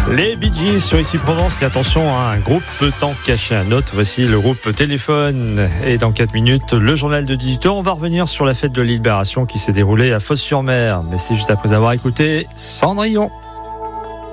Les Bee Gees sur Ici Provence. Et attention, un groupe peut en cacher un autre. Voici le groupe Téléphone. Et dans 4 minutes, le journal de 18h. On va revenir sur la fête de Libération qui s'est déroulée à Fos-sur-Mer. Mais c'est juste après avoir écouté Cendrillon.